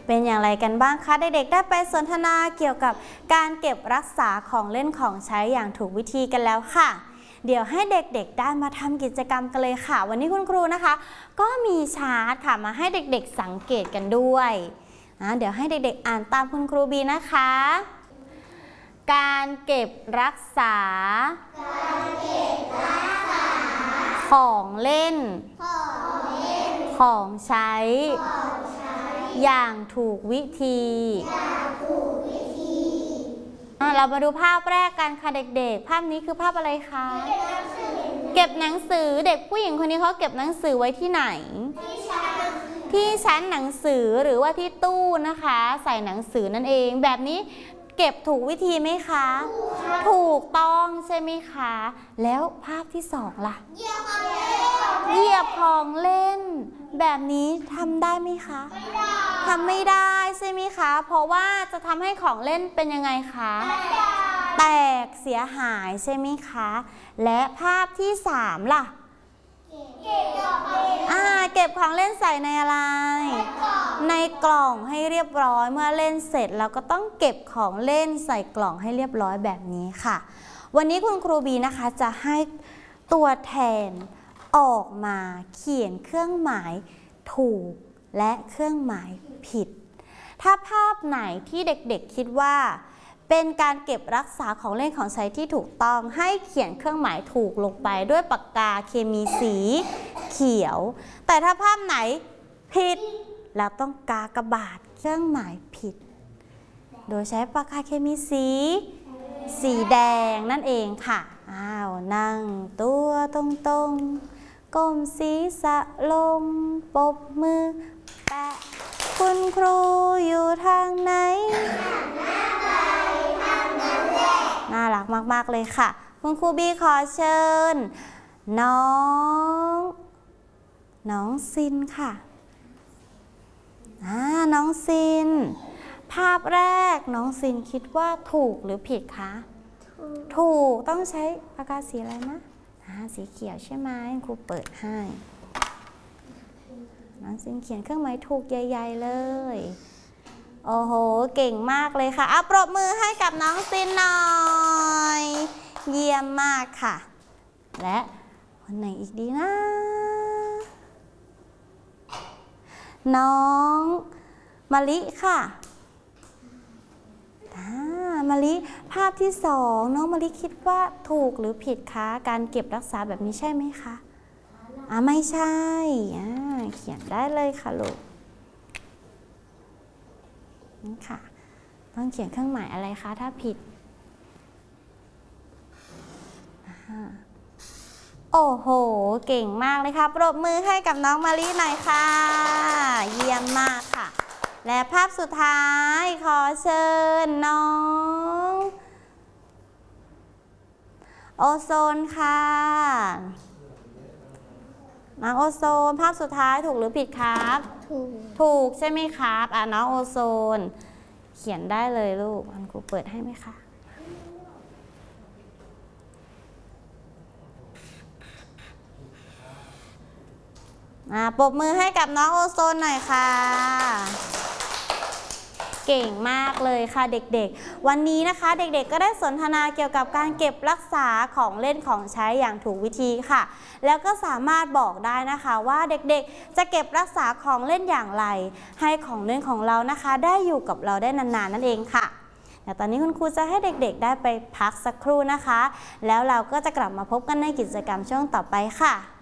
เป็นอย่างไรกันบ้างคะเด็กๆได้ไปสนทนาเกี่ยวกับการเก็บรักษาของเล่นของใช้อย่างถูกวิธีกันแล้วค่ะเดี๋ยวให้เด็กๆได้มาทำกิจกรรมกันเลยค่ะวันนี้คุณครูนะคะก็มีชาร์ตค่ะมาให้เด็กๆสังเกตกันด้วยเดี๋ยวให้เด็กๆอ่านตามคุณครูบีนะคะการเก็บรักษาของเล่นของใช้อย่างถูกวิธีเรามาดูภาพแรกกันค่ะเด็กๆภาพนี้คือภาพอะไรคะเก็บหนังสือเด็กผู้หญิงคนนี้เขาเก็บหนังสือไว้ที่ไหนที่ชั้นหนังสือหรือว่าที่ตู้นะคะใส่หนังสือนั่นเองแบบนี้เก็บถูกวิธีไหมคะถูกต้องใช่ไหมคะแล้วภาพที่สองล่ะเหยียบของเล่นแบบนี้ทำได้ไหมคะทำไม่ได้ใช่ไหมคะเพราะว่าจะทำให้ของเล่นเป็นยังไงคะแตกเสียหายใช่ไหมคะและภาพที่สามล่ะเก็บของเล่นใส่ในอะไรในกล่องให้เรียบร้อยเมื่อเล่นเสร็จเราก็ต้องเก็บของเล่นใส่กล่องให้เรียบร้อยแบบนี้ค่ะวันนี้คุณครูบีนะคะจะให้ตัวแทนออกมาเขียนเครื่องหมายถูกและเครื่องหมายผิดถ้าภาพไหนที่เด็กๆคิดว่าเป็นการเก็บรักษาของเล่นของใช้ที่ถูกต้องให้เขียนเครื่องหมายถูกลงไปด้วยปากกาเคมีสีเขียวแต่ถ้าภาพไหนผิดเราต้องกากบาทเครื่องหมายผิดโดยใช้ปากกาเคมีสีแดงนั่นเองค่ะนั่งตัวตรงๆก้มศีรษะลงปรบมือแปะคุณครูอยู่ทางไหนน่ารักมากๆเลยค่ะคุณครูบีขอเชิญน้องซินค่ะน้องซินภาพแรกน้องซินคิดว่าถูกหรือผิดคะถูกต้องใช้ปากกาสีอะไรนะสีเขียวใช่ไหมครูเปิดให้น้องซินเขียนเครื่องหมายถูกใหญ่ๆเลยโอ้โหเก่งมากเลยค่ะปรบมือให้กับน้องซินหน่อยเยี่ยมมากค่ะและคนไหนอีกดีนะน้องมะลิค่ะมะลิภาพที่สองน้องมะลิคิดว่าถูกหรือผิดคะการเก็บรักษาแบบนี้ใช่ไหมคะไม่ใช่เขียนได้เลยค่ะลูกนี่ค่ะต้องเขียนเครื่องหมายอะไรคะถ้าผิดโอ้โหเก่งมากเลยค่ะปรบมือให้กับน้องมะลิหน่อยค่ะเยี่ยมมากค่ะและภาพสุดท้ายขอเชิญน้องโอโซนค่ะน้องโอโซนภาพสุดท้ายถูกหรือผิดครับถูกใช่ไหมครับน้องโอโซนเขียนได้เลยลูกครูเปิดให้ไหมคะปรบมือให้กับน้องโอโซนหน่อยค่ะเก่งมากเลยค่ะเด็กๆวันนี้นะคะเด็กๆก็ได้สนทนาเกี่ยวกับการเก็บรักษาของเล่นของใช้อย่างถูกวิธีค่ะแล้วก็สามารถบอกได้นะคะว่าเด็กๆจะเก็บรักษาของเล่นอย่างไรให้ของเล่นของเรานะคะได้อยู่กับเราได้นานๆนั่นเองค่ะแต่ตอนนี้คุณครูจะให้เด็กๆได้ไปพักสักครู่นะคะแล้วเราก็จะกลับมาพบกันในกิจกรรมช่วงต่อไปค่ะ